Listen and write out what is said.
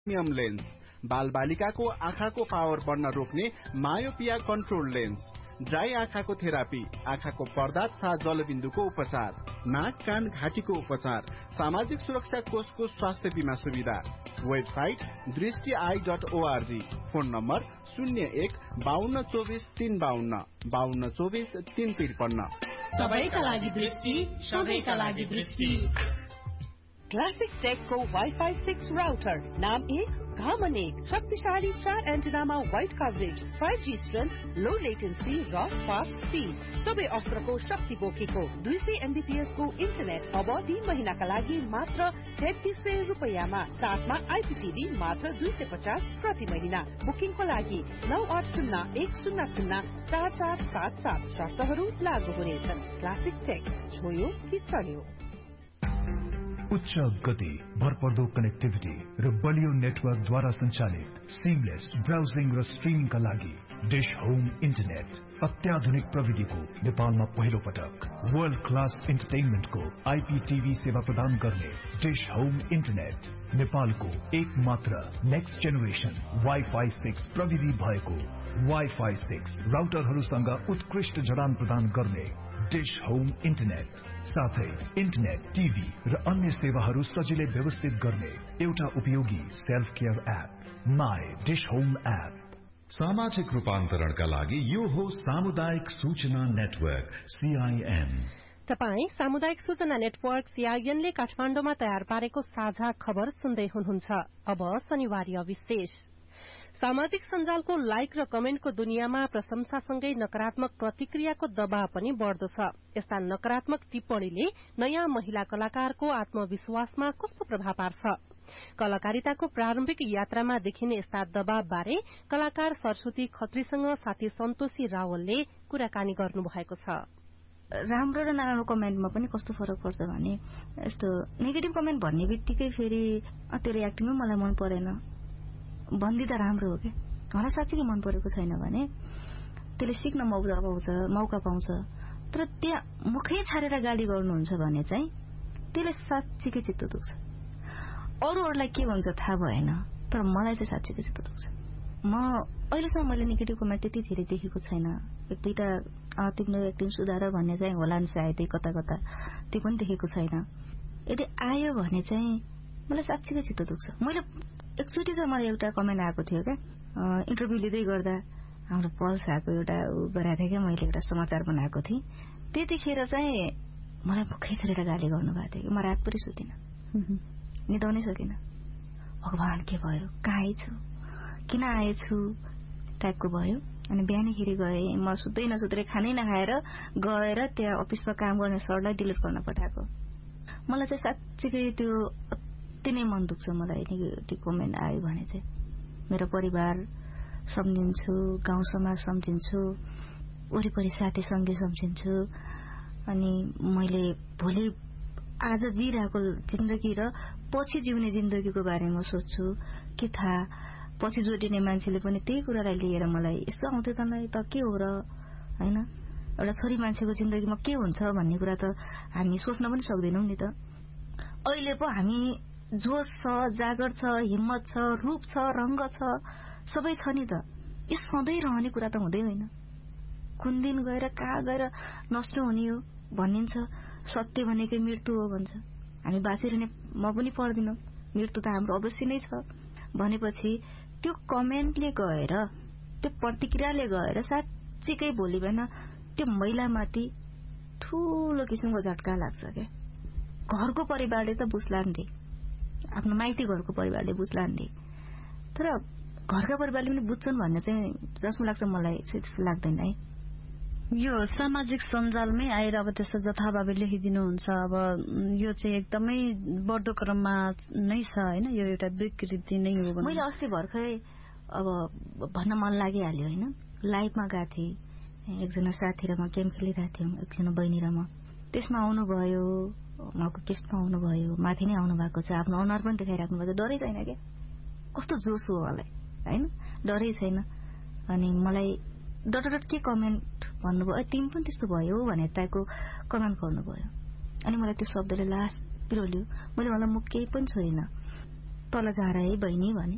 Premium lens, बालबालिकाको आँखाको power बढ्न रोक्ने मायोपिया कन्ट्रोल लेन्स, ड्राई आँखाको थेरापी, आँखाको पर्दा तथा जलबिन्दुको उपचार, नाक कान घाँटीको उपचार, सामाजिक सुरक्षा कोषको स्वास्थ्य बीमा सुविधा। Website दृष्टि.org, phone number 01-5224-352, 5224-353। सबैका लागि दृष्टि, सबैका लागि दृष्टि। क्लासिक टेकको वाइफाई 6 राउटर, नाम 1 काम 1, शक्तिशाली 4 एन्टेनामा वाइड कभरेज, 5G स्ट्रेन्थ, लो लेटेन्सी र फास्ट स्पिड, सबै अस्त्रको शक्ति बोकेको 200 MBPS को इन्टरनेट अब 3 महिनाका लागि मात्र 3300 रुपैयाँमा, साथमा आइपीटीभी मात्र 250 प्रति महिना। बुकिङको लागि 9801004477, शर्तहरू लागू हुनेछन्। क्लासिक टेक, छोयो कि चल्यो। उच्च गति, भरपर्दो कनेक्टिभिटी र बलियो नेटवर्कद्वारा सञ्चालित सिमलेस ब्राउजिङ र स्ट्रिमिङका लागि डिश होम इन्टरनेट, अत्याधुनिक प्रविधिको नेपालमा पहिलो पटक वर्ल्ड क्लास इन्टरटेनमेन्टको आइपीटीभी सेवा प्रदान गर्ने डिश होम इन्टरनेट, नेपालको एक मात्र नेक्स्ट जेनेरेसन वाइफाई 6 प्रविधि भएको वाइफाई 6 राउटरहरूसँग उत्कृष्ट जडान प्रदान गर्ने डिश होम इन्टरनेट, साथै इन्टरनेट, टिभी र अन्य सेवाहरू सजिलै व्यवस्थित गर्ने एउटा उपयोगी self care app, my dish home app. सामाजिक रूपान्तरणका लागि यो हो सामुदायिक सूचना नेटवर्क CIN। तपाई सामुदायिक सूचना नेटवर्क CIN ले काठमाडौँमा तयार पारेको साझा खबर सुन्दै हुनुहुन्छ। अब शनिवारी विशेष। सामाजिक सञ्जालको लाइक र कमेन्टको दुनियाँमा प्रशंसासँगै नकारात्मक प्रतिक्रियाको दबाव पनि बढ़दो छ। यस्ता नकारात्मक टिप्पणीले नयाँ महिला कलाकारको आत्मविश्वासमा कस्तो प्रभाव पार्छ? कलाकारिताको प्रारम्भिक यात्रामा देखिने यस्ता दबाव बारे कलाकार सरस्वती खत्रीसँग साथी सन्तोषी रावलले कुराकानी गर्नुभएको छ। राम्रो र नराम्रो कमेन्टमा पनि कस्तो फरक पर्छ भने, यस्तो नेगेटिभ कमेन्ट भन्ने बित्तिकै फेरि त्यो रियाक्टिङै मलाई मन परेन भन्दिँदा राम्रो हो क्या, मलाई साँच्चै मन परेको छैन भने त्यसले सिक्न मौका पाउँछ। तर त्यहाँ मुखै छाडेर गाली गर्नुहुन्छ भने चाहिँ त्यसले साँच्चीकै चित्त दुख्छ। अरूहरूलाई के भन्छ थाहा भएन, तर मलाई चाहिँ साँच्चीकै चित्त दुख्छ। अहिलेसम्म मैले नेगेटिभ कमेन्ट त्यति धेरै देखेको छैन। एक दुईटा तिम्रो एक्टिङ सुधार भन्ने चाहिँ होला नि सायद कता कता, त्यो पनि देखेको छैन। यदि आयो भने चाहिँ मलाई साँच्चीकै चित्त दुख्छ। मैले एकचोटि चाहिँ मलाई एउटा कमेन्ट आएको थियो क्या, इन्टरभ्यू लिँदै गर्दा हाम्रो पल्स आएको एउटा गराएको थिएँ क्या, मैले एउटा समाचार बनाएको थिएँ। त्यतिखेर चाहिँ मलाई मुखै छरेर गाली गर्नुभएको थियो कि म रातभरि सुतिनँ, निदाउनै सकिनँ। भगवान के भयो, कहाँ आएछु, किन आएछु टाइपको भयो। अनि बिहानखेरि गएँ, म सुत्दै नसुतेर खानै नखाएर गएर त्यहाँ अफिसमा काम गर्ने सरलाई डिलिट गर्न पठाएको। मलाई चाहिँ साँच्चीकै त्यो अति नै मन दुख्छ। मलाई नेगेटिभ कमेन्ट आयो भने चाहिँ मेरो परिवार सम्झिन्छु, गाउँ समाज सम्झिन्छु, वरिपरि साथी सङ्गी सम्झिन्छु। अनि मैले भोलि आज जिरहेको जिन्दगी र पछि जिउने जिन्दगीको बारेमा सोच्छु। के थाहा पछि जोडिने मान्छेले पनि त्यही कुरालाई लिएर मलाई यस्तो आउँथ्यो त के हो र, होइन? एउटा छोरी मान्छेको जिन्दगीमा के हुन्छ भन्ने कुरा त हामी सोच्न पनि सक्दैनौँ नि त। अहिले पो हामी जोश छ, जागर छ, हिम्मत छ, रूप छ, रंग छ, सबै छ नि त। यो सधैँ रहने कुरा त हुँदै होइन। कुन दिन गएर कहाँ गएर नष्ट हुने हो भनिन्छ। सत्य भनेकै मृत्यु हो भन्छ। हामी बाँचिरहने म पनि पर्दिनँ, मृत्यु त हाम्रो अवश्य नै छ भनेपछि त्यो कमेन्टले गएर, त्यो प्रतिक्रियाले गएर साँच्चीकै भोलि बिहान त्यो महिलामाथि ठूलो किसिमको झट्का लाग्छ क्या। घरको परिवारले त बुझ्लान् रे, आफ्नो माइती घरको परिवारले बुझ्लान् रे, तर घरका परिवारले पनि बुझ्छन् भन्ने चाहिँ जसमा लाग्छ मलाई त्यस्तो लाग्दैन है। यो सामाजिक सञ्जालमै आएर अब त्यस्तो जथाभावी लेखिदिनुहुन्छ। अब यो चाहिँ एकदमै बढ्दो क्रममा नै छ होइन, यो एउटा विकृति नै हो। मैले अस्ति भर्खरै अब भन्न मन लागिहाल्यो होइन, लाइभमा गएको थिएँ, एकजना साथी र म गेम खेलिरहेको थियौँ, एकजना बहिनी र म। त्यसमा आउनुभयो, उहाँको गेस्टमा आउनुभयो, माथि नै आउनु भएको छ, आफ्नो अनुहार पनि देखाइराख्नु भएको छ। डरै छैन क्या, कस्तो जोस हो उहाँलाई होइन, डरै छैन। अनि मलाई डट के कमेन्ट भन्नुभयो, तिमी पनि त्यस्तो भयो भने टाइपको कमेन्ट गर्नुभयो। अनि मलाई त्यो शब्दले लास पिरोल्यो। मैले मलाई म केही पनि छोइनँ, तल झार है बहिनी भने।